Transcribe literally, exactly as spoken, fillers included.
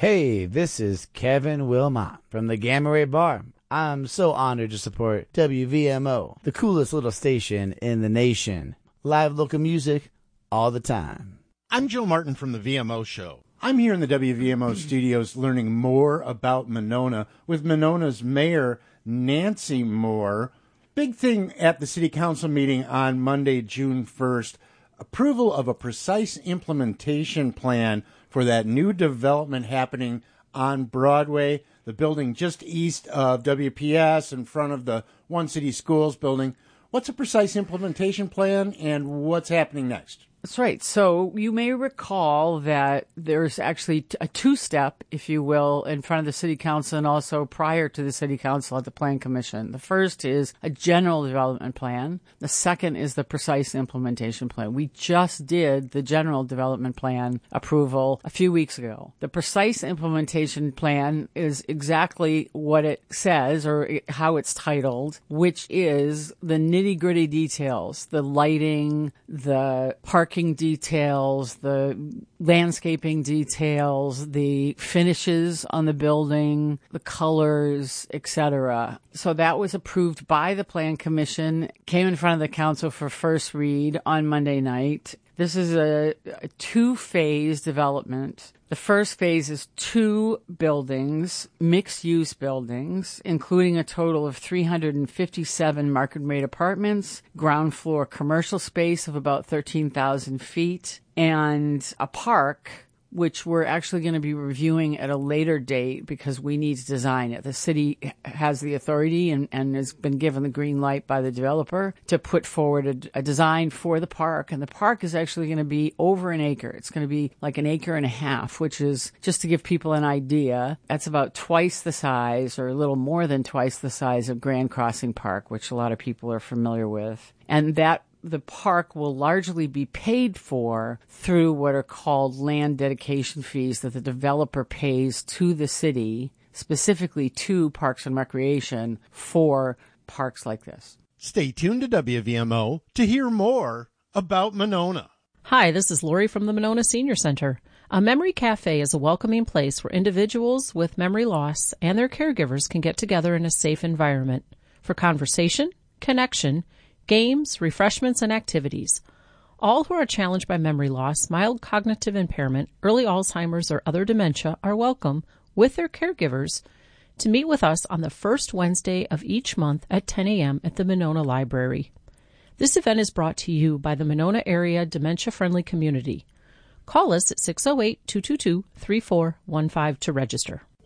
Hey, this is Kevin Wilmot from the Gamma Ray Bar. I'm so honored to support W V M O, the coolest little station in the nation. Live local music all the time. I'm Joe Martin from the V M O Show. I'm here in the W V M O studios learning more about Monona with Monona's mayor, Nancy Moore. Big thing at the city council meeting on Monday, June first, approval of a precise implementation plan for that new development happening on Broadway, the building just east of W P S in front of the One City Schools building. What's a precise implementation plan and what's happening next? That's right. So you may recall that there's actually a two-step, if you will, in front of the city council and also prior to the city council at the plan commission. The first is a general development plan. The second is the precise implementation plan. We just did the general development plan approval a few weeks ago. The precise implementation plan is exactly what it says or how it's titled, which is the nitty-gritty details, the lighting, the parking details, the landscaping details, the finishes on the building, the colors, et cetera. So that was approved by the Plan Commission, came in front of the council for first read on Monday night. This is a, a two-phase development. The first phase is two buildings, mixed-use buildings, including a total of three hundred fifty-seven market-rate apartments, ground floor commercial space of about thirteen thousand feet, and a park, which we're actually going to be reviewing at a later date because we need to design it. The city has the authority and, and has been given the green light by the developer to put forward a, a design for the park. And the park is actually going to be over an acre. It's going to be like an acre and a half, which is, just to give people an idea, that's about twice the size or a little more than twice the size of Grand Crossing Park, which a lot of people are familiar with. And that the park will largely be paid for through what are called land dedication fees that the developer pays to the city, specifically to Parks and Recreation, for parks like this. Stay tuned to W V M O to hear more about Monona. Hi, this is Lori from the Monona Senior Center. A memory cafe is a welcoming place where individuals with memory loss and their caregivers can get together in a safe environment for conversation, connection, games, refreshments, and activities. All who are challenged by memory loss, mild cognitive impairment, early Alzheimer's, or other dementia are welcome, with their caregivers, to meet with us on the first Wednesday of each month at ten a.m. at the Monona Library. This event is brought to you by the Monona Area Dementia-Friendly Community. Call us at six oh eight, two two two, three four one five to register.